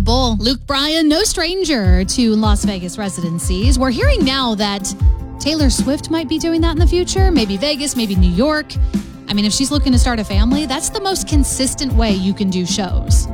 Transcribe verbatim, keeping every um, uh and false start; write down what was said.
Bowl. Luke Bryan, no stranger to Las Vegas residencies. We're hearing now that Taylor Swift might be doing that in the future. Maybe Vegas, maybe New York. I mean, if she's looking to start a family, that's the most consistent way you can do shows.